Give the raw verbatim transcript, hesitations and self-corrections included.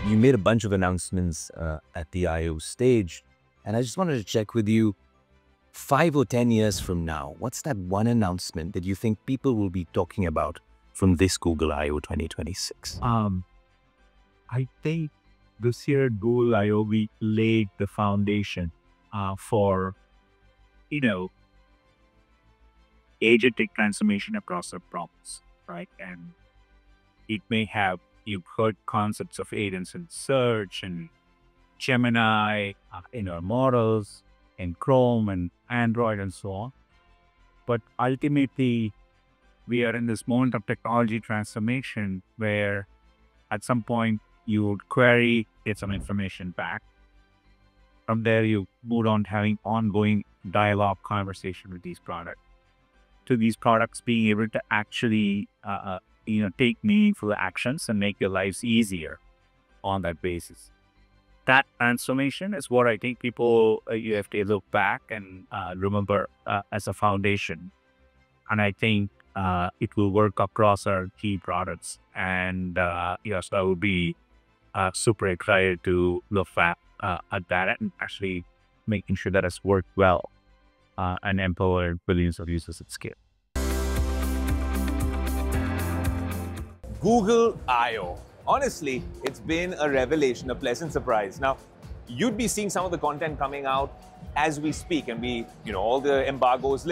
You made a bunch of announcements uh, at the I O stage, and I just wanted to check with you, five or ten years from now, what's that one announcement that you think people will be talking about from this Google I O twenty twenty-six? Um, I think this year Google I O we laid the foundation uh, for, you know, agentic transformation across the problems, right? And it may have, you've heard concepts of agents in search and Gemini, uh, in our models, in Chrome and Android and so on. But ultimately, we are in this moment of technology transformation where at some point you would query, get some information back. From there, you move on to having ongoing dialogue conversation with these products. To these products being able to actually, uh, you know, take meaningful actions and make your lives easier on that basis. That transformation is what I think people, uh, you have to look back and uh, remember uh, as a foundation. And I think uh, it will work across our key products. And uh, yes, I would be uh, super excited to look at, uh, at that and actually making sure that it's worked well uh, and empowered billions of users at scale. Google I O. Honestly, it's been a revelation, a pleasant surprise. Now, you'd be seeing some of the content coming out as we speak, and we, you know, all the embargoes lift.